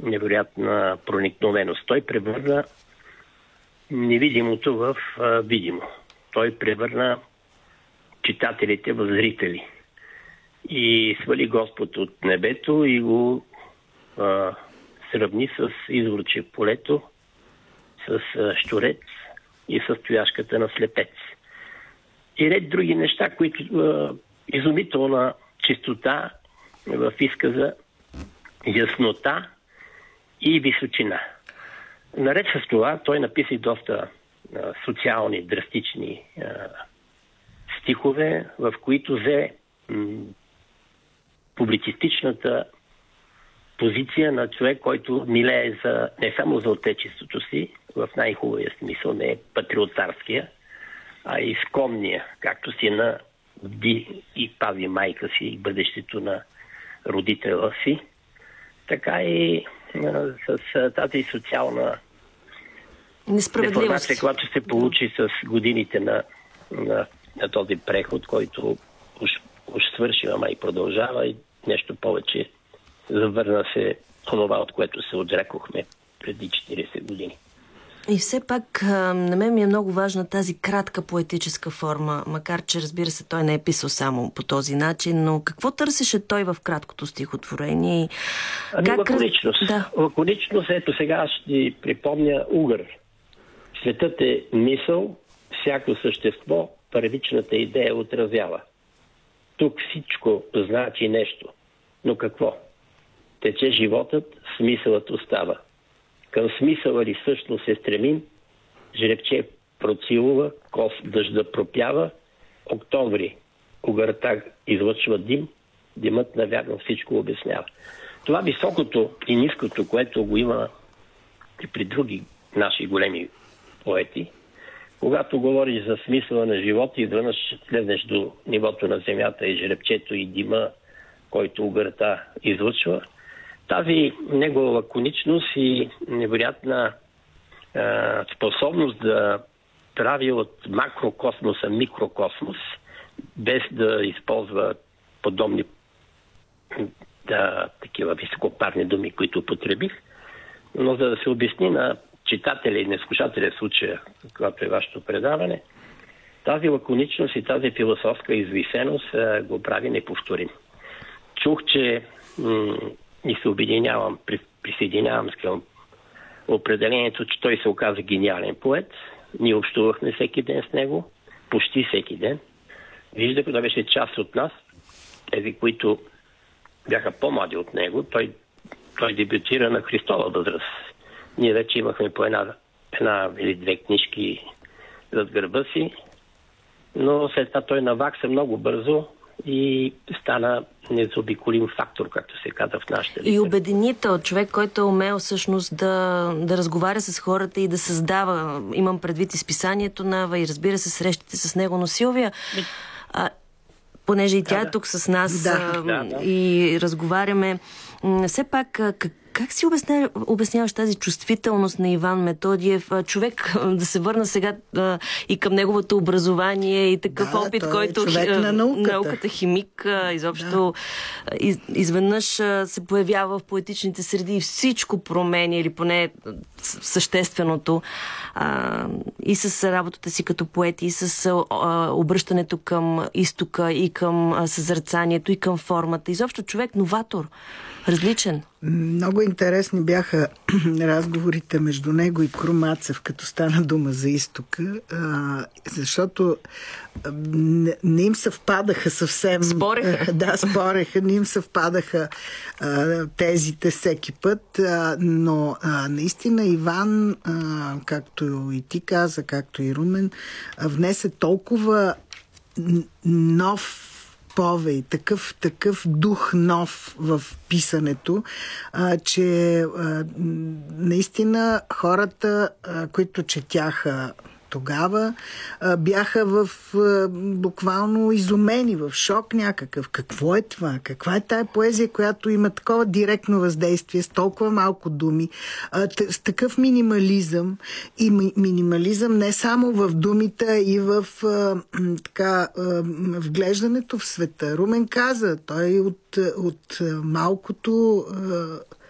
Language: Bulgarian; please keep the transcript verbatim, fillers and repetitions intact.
невероятна проникновеност. Той превърна невидимото в а, видимо. Той превърна читателите в зрители. И свали Господ от небето и го а, сравни с изворче в полето, с а, щурец и с тояшката на слепец. И ред други неща, които а, изумителна чистота в изказа, яснота и височина. Наред с това, той написа доста а, социални, драстични а, стихове, в които взе м- публицистичната позиция на човек, който милее за, не само за отечеството си, в най-хубавия смисъл, не е патриотарския, а и скромния, както си на бди и пази майка си и бъдещето на родителя си, така и а, с а, тази социална деформация, която се получи с годините на, на, на този преход, който уж, уж свърши, ама и продължава и нещо повече завърна се това, от което се отрекохме преди четирийсет години. И все пак на мен ми е много важна тази кратка поетическа форма, макар че, разбира се, той не е писал само по този начин, но какво търсеше той в краткото стихотворение? Ами как... лаконичност. Да. Лаконичност, ето сега ще ти припомня Угър. Светът е мисъл, всяко същество първичната идея отразява. Тук всичко значи нещо. Но какво? Тече животът, смисълът остава. Към смисъла ли всъщност се стремим? Жребче процилува, кос дъжда пропява, октомври угърта излъчва дим, димът навярно всичко обяснява. Това високото и ниското, което го има и при други наши големи поети, когато говориш за смисъла на живота, изведнъж слезнеш до нивото на земята и жребчето и дима, който угърта излъчва, тази негова лаконичност и невероятна е, способност да прави от макрокосмоса микрокосмос, без да използва подобни да, такива високопарни думи, които употребих, но за да се обясни на читателя и на слушателя в случая, когато е вашето предаване, тази лаконичност и тази философска извисеност е, го прави неповторим. Чух, че м- и се обединявам, присъединявам към определението, че той се оказа гениален поет. Ние общувахме всеки ден с него, почти всеки ден. Виждах, да беше част от нас, тези, които бяха по-млади от него. Той, той дебютира на Христова възраст. Ние вече имахме по една, една или две книжки зад гърба си, но след това той навакса много бързо и стана незаобиколим фактор, както се казва в нашата литература. И обединител, човек, който е умел всъщност да, да разговаря с хората и да създава. Имам предвид изписанието на Ава и разбира се срещите с него. Но Силвия, а, понеже и тя да, е тук с нас да, а, да, да. и разговаряме, все пак как Как си обясня, обясняваш тази чувствителност на Иван Методиев? Човек, да се върна сега а, и към неговото образование и такъв да, опит, който е на науката. науката химик, а, изобщо да. из, изведнъж а, се появява в поетичните среди и всичко променя, или поне същественото. А, и с работата си като поет, и с а, обръщането към изтока, и към а, съзерцанието, и към формата. Изобщо човек новатор. Различен. Много интересни бяха разговорите между него и Крумацев, като стана дума за изтока, а, защото не, не им съвпадаха съвсем... Спореха. Да, спореха, не им съвпадаха а, тезите всеки път, а, но а, наистина Иван, а, както и ти каза, както и Румен, а, внесе толкова нов повей, такъв, такъв дух нов в писането, а, че а, наистина хората, а, които четяха тогава, а, бяха в а, буквално изумени, в шок някакъв. Какво е това? Каква е тая поезия, която има такова директно въздействие, с толкова малко думи, а, с такъв минимализъм и ми, минимализъм не само в думите, и в а, така, а, вглеждането в света. Румен каза, той от, от малкото а,